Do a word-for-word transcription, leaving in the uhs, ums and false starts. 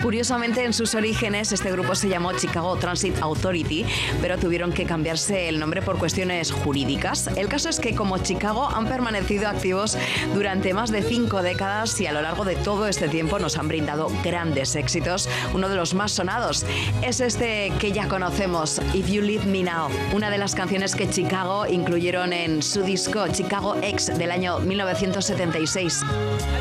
Curiosamente, en sus orígenes, este grupo se llamó Chicago Transit Authority, pero tuvieron que cambiarse el nombre por cuestiones jurídicas. El caso es que, como Chicago, han permanecido activos durante más de cinco décadas y a lo largo de todo este tiempo nos han brindado grandes éxitos. Uno de los más sonados es este que ya conocemos, If You Leave Me Now, una de las canciones que Chicago incluyeron en su disco Chicago X del año mil novecientos setenta y seis.